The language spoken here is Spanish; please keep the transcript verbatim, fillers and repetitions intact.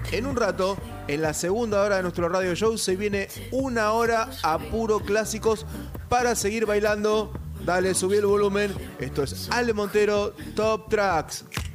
en un rato, en la segunda hora de nuestro radio show, se viene una hora a puro clásicos para seguir bailando. Dale, subí el volumen. Esto es Ale Montero Top Tracks.